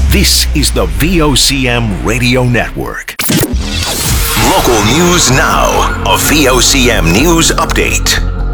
This is the VOCM Radio Network. Local news now. A VOCM news update.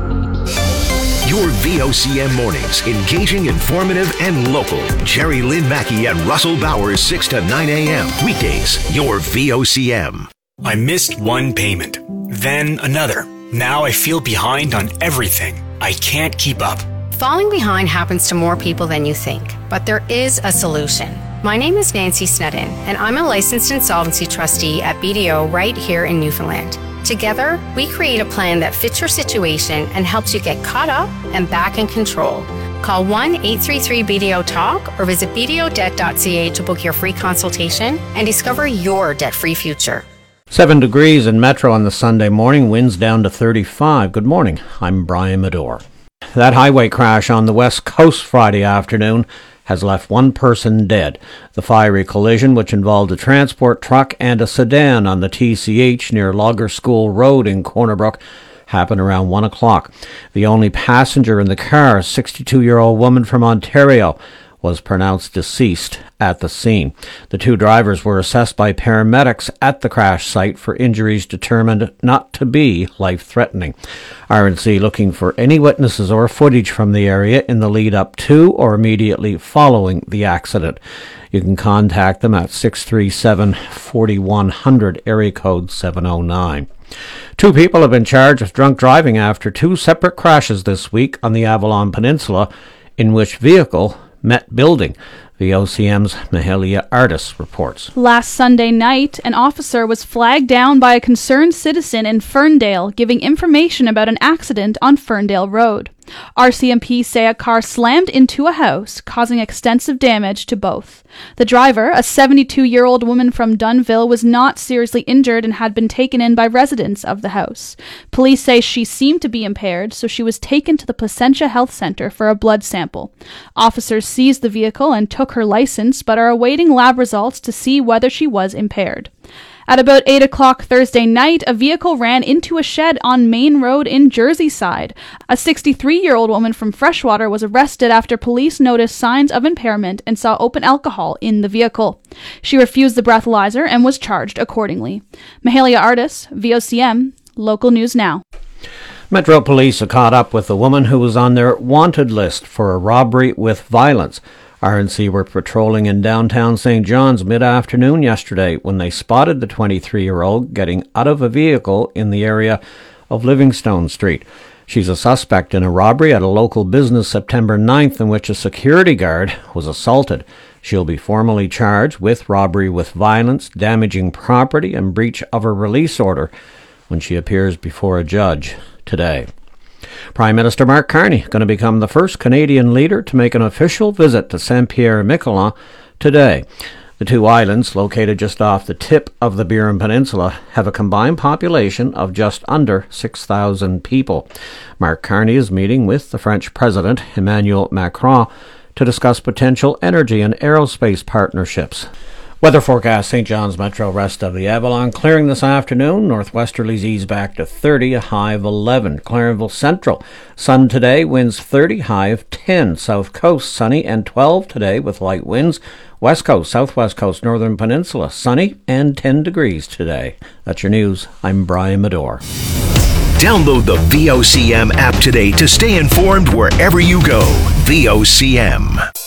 Your VOCM mornings, engaging, informative, and local. Jerry Lynn Mackey and Russell Bowers, 6 to 9 a.m. Weekdays, your VOCM. I missed one payment, then another. Now I feel behind on everything. I can't keep up. Falling behind happens to more people than you think, but there is a solution. My name is Nancy Snedden, and I'm a licensed insolvency trustee at BDO right here in Newfoundland. Together, we create a plan that fits your situation and helps you get caught up and back in control. Call 1-833-BDO-TALK or visit bdodebt.ca to book your free consultation and discover your debt-free future. 7 degrees in Metro on the Sunday morning, winds down to 35. Good morning, I'm Brian Medore. That highway crash on the West Coast Friday afternoon has left one person dead. The fiery collision, which involved a transport truck and a sedan on the TCH near Logger School Road in Corner Brook, happened around 1 o'clock. The only passenger in the car, a 62-year-old woman from Ontario, was pronounced deceased at the scene. The two drivers were assessed by paramedics at the crash site for injuries determined not to be life-threatening. RNC looking for any witnesses or footage from the area in the lead up to or immediately following the accident. You can contact them at 637-4100, area code 709. Two people have been charged with drunk driving after two separate crashes this week on the Avalon Peninsula, in which vehicle met building. The OCM's Mahalia Artis reports. Last Sunday night, an officer was flagged down by a concerned citizen in Ferndale, giving information about an accident on Ferndale Road. RCMP say a car slammed into a house, causing extensive damage to both. The driver, a 72-year-old woman from Dunnville, was not seriously injured and had been taken in by residents of the house. Police say she seemed to be impaired, so she was taken to the Placentia Health Center for a blood sample. Officers seized the vehicle and took her license, but are awaiting lab results to see whether she was impaired. At about 8 o'clock Thursday night, a vehicle ran into a shed on Main Road in Jerseyside. A 63-year-old woman from Freshwater was arrested after police noticed signs of impairment and saw open alcohol in the vehicle. She refused the breathalyzer and was charged accordingly. Mahalia Artis, VOCM, Local News Now. Metro Police are caught up with the woman who was on their wanted list for a robbery with violence. RNC were patrolling in downtown St. John's mid-afternoon yesterday when they spotted the 23-year-old getting out of a vehicle in the area of Livingstone Street. She's a suspect in a robbery at a local business September 9th in which a security guard was assaulted. She'll be formally charged with robbery with violence, damaging property, and breach of a release order when she appears before a judge today. Prime Minister Mark Carney going to become the first Canadian leader to make an official visit to Saint-Pierre-et-Miquelon today. The two islands, located just off the tip of the Burin Peninsula, have a combined population of just under 6,000 people. Mark Carney is meeting with the French President, Emmanuel Macron, to discuss potential energy and aerospace partnerships. Weather forecast: St. John's Metro, rest of the Avalon clearing this afternoon. Northwesterlies ease back to 30, a high of 11. Clarenville Central, sun today, winds 30, high of 10. South Coast, sunny and 12 today with light winds. West Coast, Southwest Coast, Northern Peninsula, sunny and 10 degrees today. That's your news. I'm Brian Medore. Download the VOCM app today to stay informed wherever you go. VOCM.